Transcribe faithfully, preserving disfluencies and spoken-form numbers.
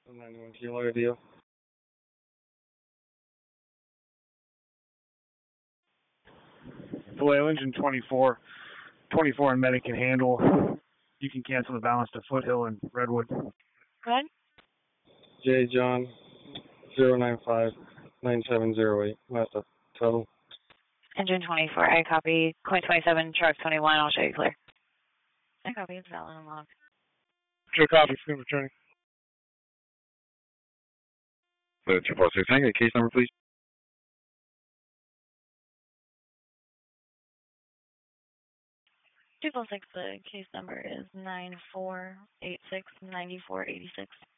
ninety-one kilo idea. Oil engine twenty-four. twenty-four and Medic can handle. You can cancel the balance to Foothill and Redwood. Good. J. John, zero nine five nine seven zero eight. That's a total. Engine twenty-four, I copy. Point twenty-seven, truck twenty-one, I'll show you clear. I copy, it's valid and logged. Sure copy, screen returning. The two four six, hang on, case number, please. two four six, the case number is nine four eight six nine four eight six.